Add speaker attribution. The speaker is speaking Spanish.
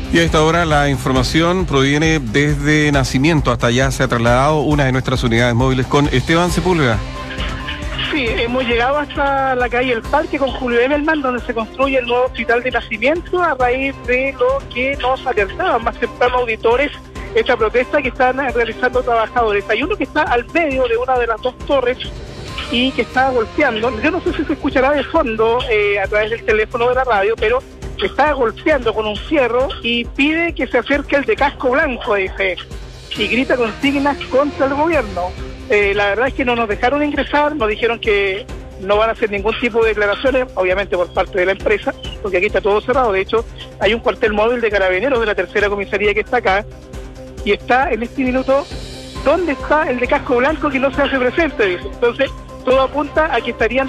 Speaker 1: Y a esta hora la información proviene desde Nacimiento. Hasta allá se ha trasladado una de nuestras unidades móviles con Esteban Sepúlveda.
Speaker 2: Sí, hemos llegado hasta la calle El Parque con Julio Emelman, donde se construye el nuevo hospital de Nacimiento, a raíz de lo que nos alertaban más temprano auditores, esta protesta que están realizando trabajadores. Hay uno que está al medio de una de las dos torres y que está golpeando. Yo no sé si se escuchará de fondo a través del teléfono de la radio, pero está golpeando con un fierro y pide que se acerque el de casco blanco, dice, y grita consignas contra el gobierno. La verdad es que no nos dejaron ingresar, nos dijeron que no van a hacer ningún tipo de declaraciones, obviamente por parte de la empresa, porque aquí está todo cerrado. De hecho, hay un cuartel móvil de carabineros de la tercera comisaría que está acá, y está en este minuto, ¿dónde está el de casco blanco que no se hace presente? Dice. Entonces, todo apunta a que estarían